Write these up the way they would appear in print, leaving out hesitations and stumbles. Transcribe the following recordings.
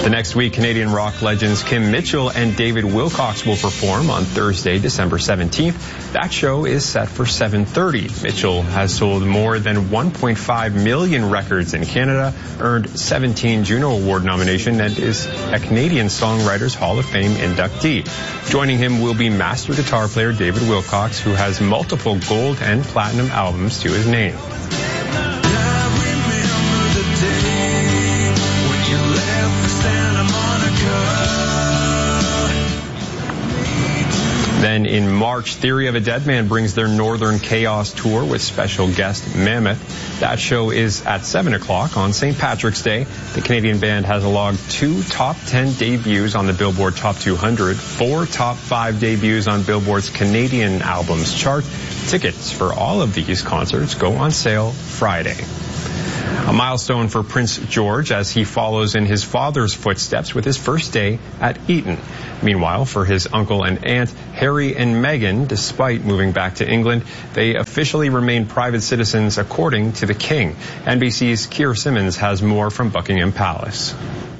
The next week, Canadian rock legends Kim Mitchell and David Wilcox will perform on Thursday, December 17th. That show is set for 7:30. Mitchell has sold more than 1.5 million records in Canada, earned 17 Juno Award nominations, and is a Canadian Songwriters Hall of Fame inductee. Joining him will be master guitar player David Wilcox, who has multiple gold and platinum albums to his name. Then in March, Theory of a Dead Man brings their Northern Chaos tour with special guest Mammoth. That show is at 7 o'clock on St. Patrick's Day. The Canadian band has logged 2 top 10 debuts on the Billboard Top 200, 4 top 5 debuts on Billboard's Canadian Albums chart. Tickets for all of these concerts go on sale Friday. A milestone for Prince George as he follows in his father's footsteps with his first day at Eton. Meanwhile, for his uncle and aunt, Harry and Meghan, despite moving back to England, they officially remain private citizens according to the King. NBC's Keir Simmons has more from Buckingham Palace.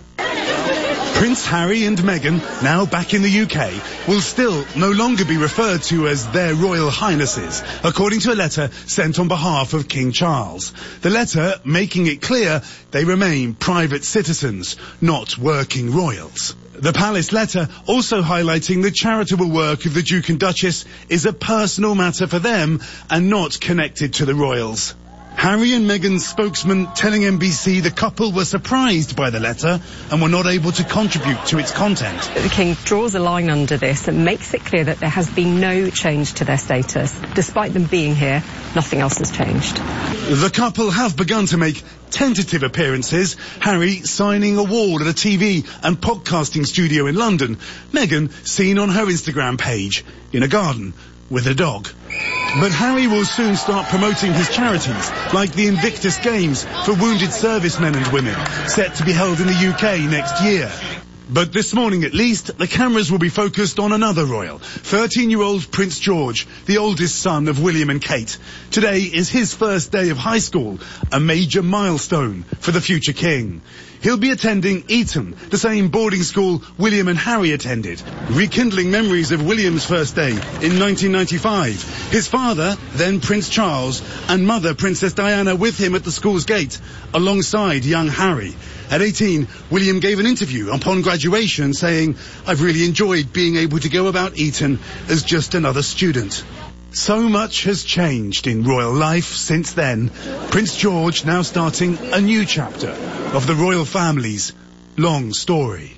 Prince Harry and Meghan, now back in the UK, will still no longer be referred to as their Royal Highnesses, according to a letter sent on behalf of King Charles. The letter making it clear they remain private citizens, not working royals. The palace letter also highlighting the charitable work of the Duke and Duchess is a personal matter for them and not connected to the royals. Harry and Meghan's spokesman telling NBC the couple were surprised by the letter and were not able to contribute to its content. The King draws a line under this and makes it clear that there has been no change to their status. Despite them being here, nothing else has changed. The couple have begun to make tentative appearances, Harry signing a wall at a TV and podcasting studio in London, Meghan seen on her Instagram page in a garden with a dog. But Harry will soon start promoting his charities, like the Invictus Games for wounded servicemen and women, set to be held in the UK next year. But this morning at least, the cameras will be focused on another royal, 13-year-old Prince George, the oldest son of William and Kate. Today is his first day of high school, a major milestone for the future king. He'll be attending Eton, the same boarding school William and Harry attended, rekindling memories of William's first day in 1995. His father, then Prince Charles, and mother Princess Diana with him at the school's gate, alongside young Harry. At 18, William gave an interview upon graduation saying, "I've really enjoyed being able to go about Eton as just another student." So much has changed in royal life since then. Prince George now starting a new chapter of the royal family's long story.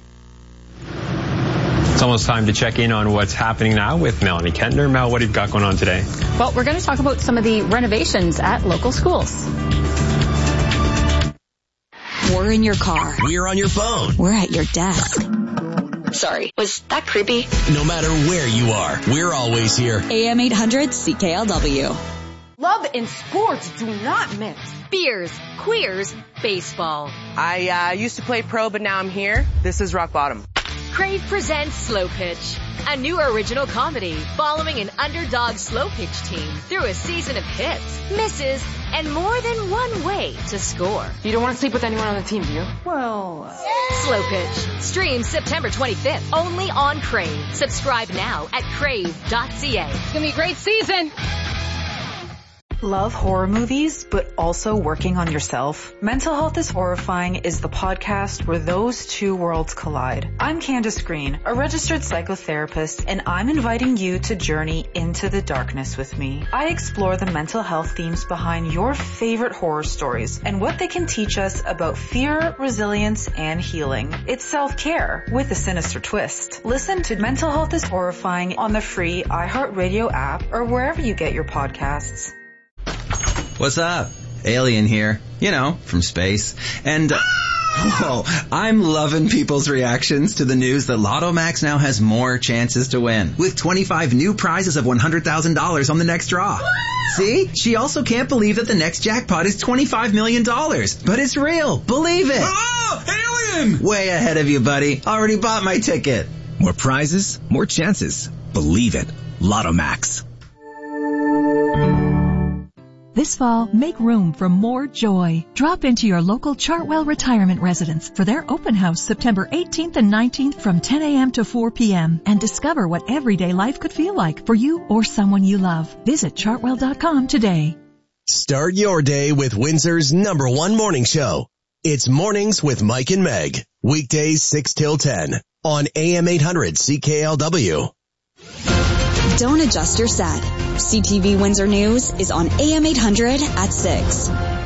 It's almost time to check in on what's happening now with Melanie Kentner. Mel, what have you got going on today? Well, we're going to talk about some of the renovations at local schools. We're in your car. We're on your phone. We're at your desk. Sorry, was that creepy? No matter where you are, we're always here. AM 800 CKLW. Love and sports do not mix. Beers, queers, baseball. I used to play pro, but now I'm here. This is rock bottom. Crave presents Slow Pitch, a new original comedy following an underdog slow pitch team through a season of hits, misses, and more than one way to score. You don't want to sleep with anyone on the team, do you? Well, Slow Pitch. Stream September 25th, only on Crave. Subscribe now at crave.ca. It's going to be a great season. Love horror movies, but also working on yourself? Mental Health is Horrifying is the podcast where those two worlds collide. I'm Candace Green, a registered psychotherapist, and I'm inviting you to journey into the darkness with me. I explore the mental health themes behind your favorite horror stories and what they can teach us about fear, resilience, and healing. It's self-care with a sinister twist. Listen to Mental Health is Horrifying on the free iHeartRadio app or wherever you get your podcasts. What's up? Alien here. You know, from space. And, whoa, I'm loving people's reactions to the news that Lotto Max now has more chances to win, with 25 new prizes of $100,000 on the next draw. See? She also can't believe that the next jackpot is $25 million. But it's real. Believe it. Oh, alien! Way ahead of you, buddy. Already bought my ticket. More prizes, more chances. Believe it. Lotto Max. This fall, make room for more joy. Drop into your local Chartwell Retirement Residence for their open house September 18th and 19th from 10 a.m. to 4 p.m. and discover what everyday life could feel like for you or someone you love. Visit Chartwell.com today. Start your day with Windsor's #1 morning show. It's Mornings with Mike and Meg. Weekdays 6 till 10 on AM 800 CKLW. Don't adjust your set. CTV Windsor News is on AM 800 at 6.